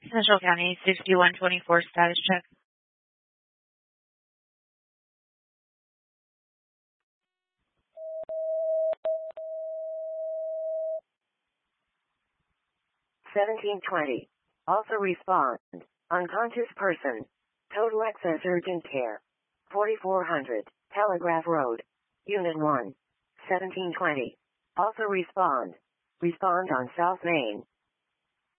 Central County 6124 status check. $17.20. Also respond. Unconscious person. Total access urgent care. 4400 Telegraph Road. Unit 1. $17.20. Also respond. Respond on South Main.